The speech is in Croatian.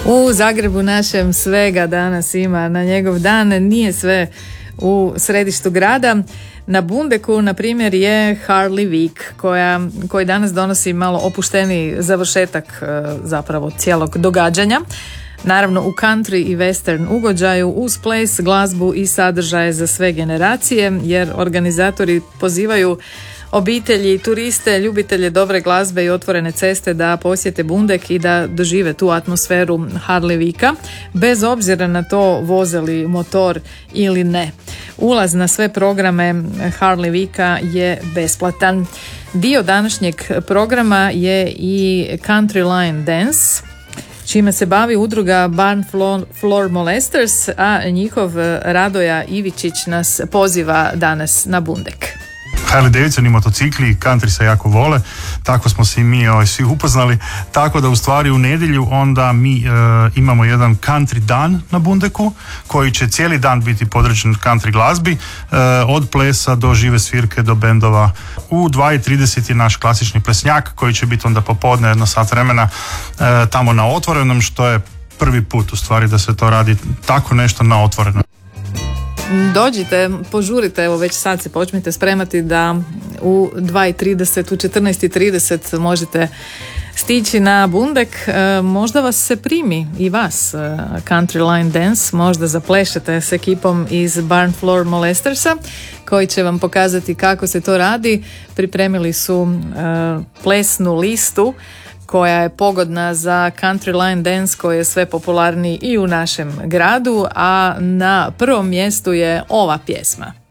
U Zagrebu našem svega danas ima na njegov dan, nije sve u središtu grada. Na Bundeku, na primjer, je Harley Week koji danas donosi malo opušteni završetak zapravo cijelog događanja. Naravno u country i western ugođaju uz ples, glazbu i sadržaje za sve generacije, jer organizatori pozivaju obitelji, turiste, ljubitelje dobre glazbe i otvorene ceste da posjete Bundek i da dožive tu atmosferu Harley Weeka, bez obzira na to voze li motor ili ne. Ulaz na sve programe Harley Weeka je besplatan. Dio današnjeg programa je i Country Line Dance, čime se bavi udruga Barn Floor Molesters, a njihov Radoja Ivičić nas poziva danas na Bundek. Harley Davidson i motocikli i country se jako vole, tako smo se i mi svi upoznali, tako da u stvari u nedjelju onda mi imamo jedan country dan na Bundeku koji će cijeli dan biti podređen country glazbi, od plesa do žive svirke do bendova. U 2:30 je naš klasični plesnjak koji će biti onda popodne jedno sat vremena tamo na otvorenom, što je prvi put u stvari da se to radi tako nešto na otvorenom. Dođite, požurite, evo već sad se počnite spremati da u 2:30, u 14:30 možete stići na Bundek. Možda vas se primi i vas Country Line Dance, možda zaplešete s ekipom iz Barn Floor Molestersa koji će vam pokazati kako se to radi. Pripremili su plesnu listu koja je pogodna za Country Line Dance koji je sve popularniji i u našem gradu, a na prvom mjestu je ova pjesma.